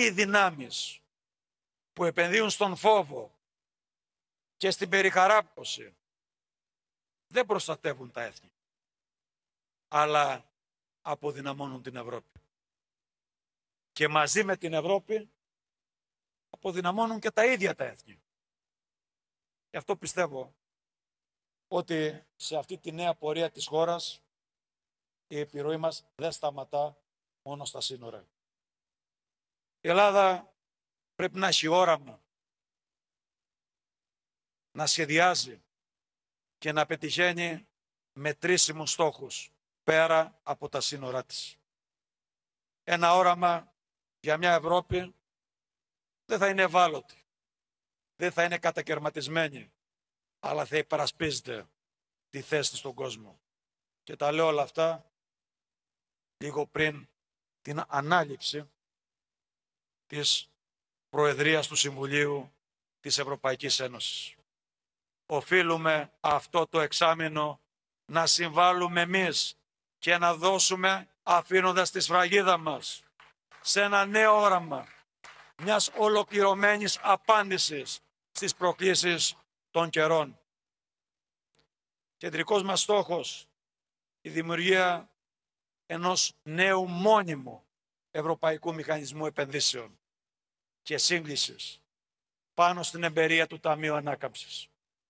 οι δυνάμεις που επενδύουν στον φόβο και στην περιχαράπτωση δεν προστατεύουν τα έθνη, αλλά αποδυναμώνουν την Ευρώπη. Και μαζί με την Ευρώπη αποδυναμώνουν και τα ίδια τα έθνη. Γι' αυτό πιστεύω ότι σε αυτή τη νέα πορεία της χώρας η επιρροή μας δεν σταματά μόνο στα σύνορα. Η Ελλάδα πρέπει να έχει όραμα, να σχεδιάζει και να πετυχαίνει μετρήσιμους στόχους πέρα από τα σύνορά της. Ένα όραμα για μια Ευρώπη δεν θα είναι ευάλωτη, δεν θα είναι κατακερματισμένη, αλλά θα υπερασπίζεται τη θέση της στον κόσμο. Και τα λέω όλα αυτά λίγο πριν την ανάληψη της Προεδρίας του Συμβουλίου της Ευρωπαϊκής Ένωσης. Οφείλουμε αυτό το εξάμηνο να συμβάλλουμε εμείς και να δώσουμε, αφήνοντας τη σφραγίδα μας, σε ένα νέο όραμα μιας ολοκληρωμένης απάντησης στις προκλήσεις των καιρών. Κεντρικός μας στόχος, η δημιουργία ενός νέου μόνιμου Ευρωπαϊκού Μηχανισμού Επενδύσεων και Σύγκλησης πάνω στην εμπειρία του Ταμείου Ανάκαμψης.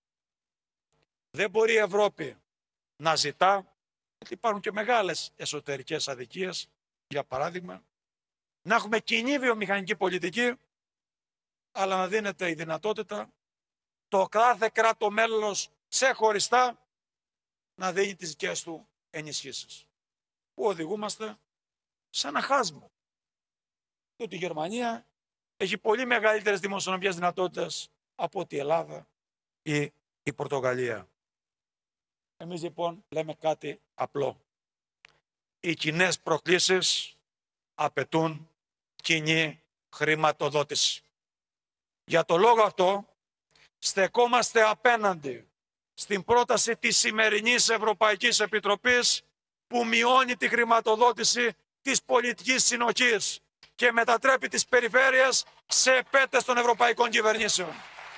Δεν μπορεί η Ευρώπη να ζητά, γιατί υπάρχουν και μεγάλες εσωτερικές αδικίες, για παράδειγμα, να έχουμε κοινή βιομηχανική πολιτική, αλλά να δίνεται η δυνατότητα το κάθε κράτο μέλος ξεχωριστά να δίνει τις δικές του ενισχύσεις. Που οδηγούμαστε σε ένα χάσμα. Διότι η Γερμανία έχει πολύ μεγαλύτερες δημοσιονομικές δυνατότητες από ότι η Ελλάδα ή η Πορτογαλία. Εμείς λοιπόν λέμε κάτι απλό. Οι κοινές προκλήσεις απαιτούν κοινή χρηματοδότηση. Για το λόγο αυτό στεκόμαστε απέναντι στην πρόταση της σημερινής Ευρωπαϊκής Επιτροπής που μειώνει τη χρηματοδότηση της πολιτικής συνοχής και μετατρέπει τις περιφέρειες σε επέτες των ευρωπαϊκών κυβερνήσεων.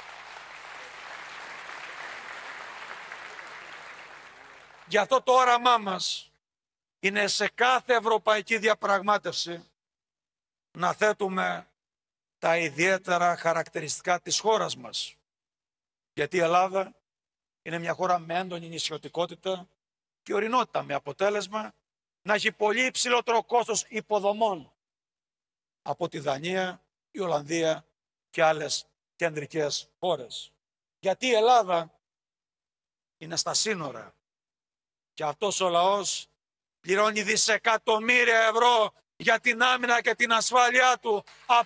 Γι' αυτό το όραμά μας είναι σε κάθε ευρωπαϊκή διαπραγμάτευση να θέτουμε τα ιδιαίτερα χαρακτηριστικά της χώρας μας. Γιατί η Ελλάδα είναι μια χώρα με έντονη νησιωτικότητα και ορεινότητα, με αποτέλεσμα να έχει πολύ υψηλότερο κόστος υποδομών από τη Δανία, η Ολλανδία και άλλες κεντρικές χώρες. Γιατί η Ελλάδα είναι στα σύνορα και αυτός ο λαός πληρώνει δισεκατομμύρια ευρώ για την άμυνα και την ασφάλειά του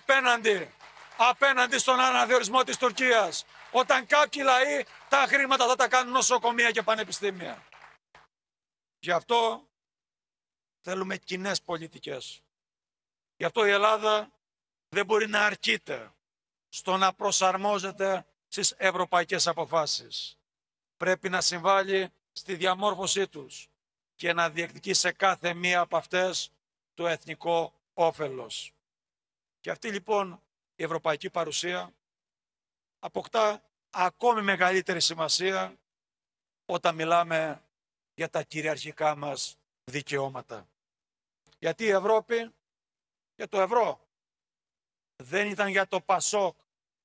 απέναντι στον αναδιορισμό της Τουρκίας. Όταν κάποιοι λαοί τα χρήματα θα τα κάνουν νοσοκομεία και πανεπιστήμια. Γι' αυτό θέλουμε κοινές πολιτικές. Γι' αυτό η Ελλάδα δεν μπορεί να αρκείται στο να προσαρμόζεται στις ευρωπαϊκές αποφάσεις. Πρέπει να συμβάλλει στη διαμόρφωσή τους και να διεκδικεί σε κάθε μία από αυτές το εθνικό όφελος. Και αυτή λοιπόν η ευρωπαϊκή παρουσία αποκτά ακόμη μεγαλύτερη σημασία όταν μιλάμε για τα κυριαρχικά μας δικαιώματα. Γιατί η Ευρώπη για το ευρώ δεν ήταν για το ΠΑΣΟΚ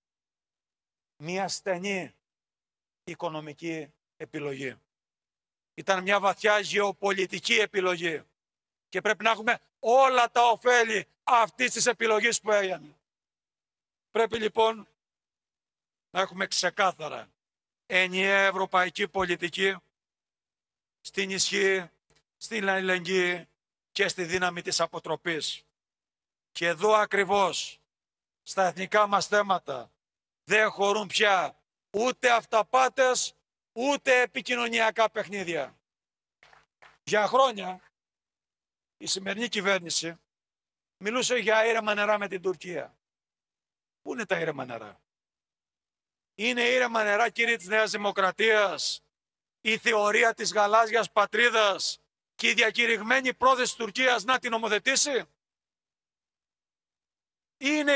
μια στενή οικονομική επιλογή. Ήταν μια βαθιά γεωπολιτική επιλογή και πρέπει να έχουμε όλα τα ωφέλη αυτής της επιλογής που έγινε. Πρέπει λοιπόν να έχουμε ξεκάθαρα ενιαία ευρωπαϊκή πολιτική στην ισχύ, στην αλληλεγγύη και στη δύναμη της αποτροπής. Και εδώ ακριβώς στα εθνικά μας θέματα δεν χωρούν πια ούτε αυταπάτες ούτε επικοινωνιακά παιχνίδια. Για χρόνια η σημερινή κυβέρνηση μιλούσε για ήρεμα νερά με την Τουρκία. Πού είναι τα ήρεμα νερά? Είναι ήρεμα νερά, κύριοι της Νέας Δημοκρατίας, η θεωρία της γαλάζιας πατρίδας και η διακηρυγμένη πρόθεση της Τουρκίας να την νομοθετήσει? Είναι